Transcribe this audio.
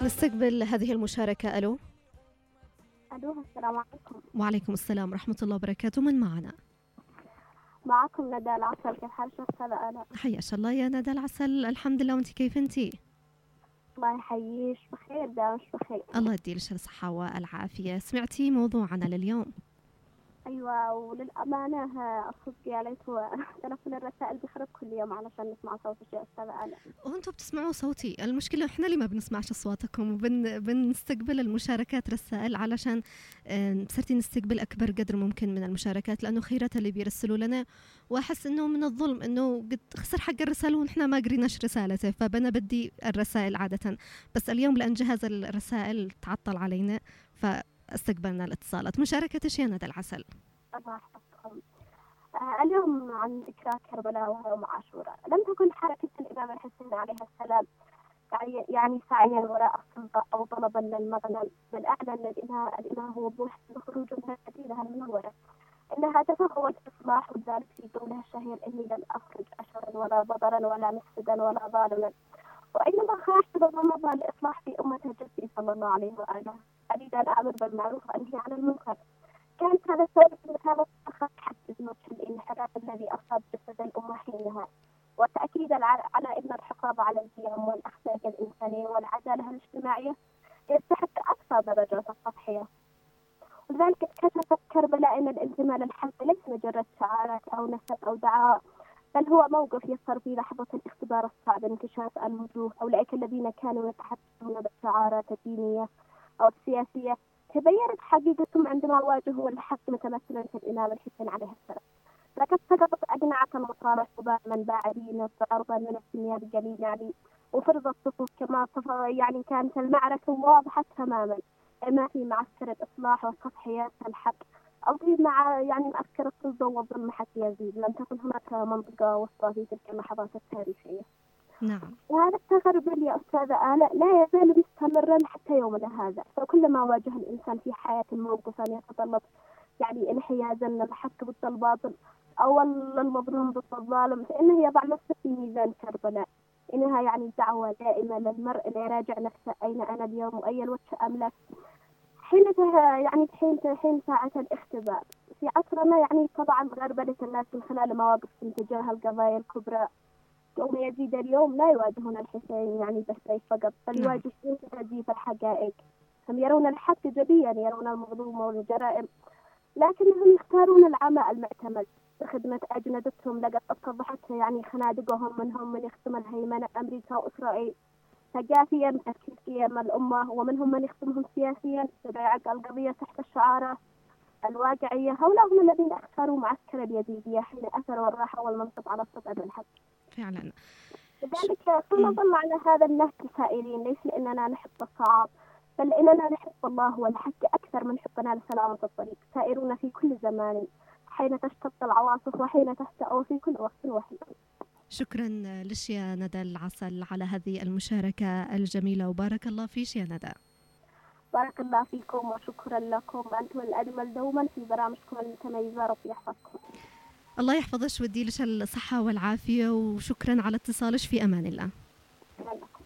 نستقبل هذه المشاركة. ألو. ألو، السلام عليكم. وعليكم السلام ورحمة الله وبركاته. من معنا؟ معكم ندى العسل. كيف حالك أستاذة آلاء؟ حياك الله يا ندى العسل. الحمد لله، وانت كيف انتي؟ الله يحييش، بخير دامش بخير. الله يديلك الصحة والعافية. سمعتي موضوعنا لليوم؟ أيوة، وللأمانة الصدق يا ليت هو تلفون الرسائل بيخرب كل يوم علشان نسمع صوتك يا أستاذة آلاء. وانتم بتسمعوا صوتي، المشكلة احنا اللي ما بنسمعش اصواتكم، وبنستقبل المشاركات رسائل علشان صرتي نستقبل اكبر قدر ممكن من المشاركات، لانه خيرات اللي بيرسلوا لنا، واحس انه من الظلم انه قد خسر حق الرسالة ونحن ما قريناش رسالته، فبنا بدي الرسائل عادة، بس اليوم لان جهاز الرسائل تعطل علينا فاستقبلنا الاتصالات. مشاركتش يا ندى العسل؟ الله يحفظكم. اليوم عن ذكرى كربلاء ويوم عاشوراء. لم تكن حركة الإمام الحسين عليه السلام يعني سعيا وراء السلطة أو طلبا للمغنم، بل أعلن الإمام وضوح بخروج من المدينة المنورة إنها تفهمت الإصلاح، وذلك في قوله الشهير: إني لم أخرج أشرا ولا بطرا ولا مفسدا ولا ظالما، وإنما خرجت بالرمضان لإصلاح في أمة جدي صلى الله عليه وآله، أريد أن أمر بالمعروف وأنهي عن المنكر. كانت هذا السبب في مثابة حد الانحراف الذي أصاب جسد الأمة حينها، وتأكيدا على أن الحفاظ على القيم والأخلاق الإنسانية والعدالة الاجتماعية يستحق أقصى درجات التضحية. ولذلك اكتشفت كربلاء أن الانتماء للحق ليس مجرد شعارات أو نسب أو دعاء، بل هو موقف يسر في لحظة الاختبار الصعب انكشاف الوجوه. أولئك الذين كانوا يتحدثون بالشعارات الدينية أو السياسية تبينت حقيقتهم عندما واجهوا الحق متمثلا في الإمام الحسين عليه السلام، لقد سقطت أجنحة المصالح وباع من باع دينه بعرضا من الدنيا بقليل يعني، وفرض الصفوف كما يعني كانت المعركة واضحة تماما، إما في معسكر الإصلاح والتضحيات الحق أو في يعني معسكر السلطة والظلم حتى يزيد. لم تكن هناك منطقة وسطى في تلك اللحظات التاريخية. نعم. وهذا التغربل يا أستاذة آلاء لا يزال مستمرا حتى يومنا هذا، فكلما واجه الإنسان في حياته موقفا يتطلب يعني انحيازا للحق ضد الباطل أو المظلوم ضد الظالم، فإنه يضع نفسه في ميزان كربلاء. إنها يعني دعوة دائمة للمرء ليراجع نفسه: أين أنا اليوم وأي الوجه أملك حين ساعة الاختبار. في عصرنا يعني طبعا غربلة الناس من خلال مواقف تجاه القضايا الكبرى. يوم يزيد اليوم لا يواجهون الحسين يعني بالسيف فقط، بل يواجهون تزييف الحقائق. هم يرون الحق جليا، يرون المظلوم والجرائم، لكنهم يختارون العمى المعتمد بخدمة أجندتهم. لقد اتضحت يعني خنادقهم، منهم من يخدم الهيمنة أمريكا وإسرائيل ثقافيا تشكيل قيم الأمة، ومنهم من يخدمهم سياسيا تبعية القضية تحت الشعارات الواقعية. هؤلاء هم الذين اختاروا معسكر اليزيدية حين أثروا الراحة والمنصب على الصدر الحق. فعلا. لذلك سنظل على هذا النهج سائرين، ليس لأننا نحب الصعاب، بل لأننا نحب الله والحق أكثر من حبنا لسلامة الطريق، سائرون في كل زمان حين تشتد العواصف وحين تهدأ، وفي كل وقت وحين. شكرا لك يا ندى العسل على هذه المشاركة الجميلة، وبارك الله فيك يا ندى. بارك الله فيكم وشكرا لكم، أنتم الأجمل دوما في برامجكم المتميزة، ربي يحفظكم. الله يحفظك ويديلك الصحة والعافية، وشكرا على اتصالك، في أمان الله.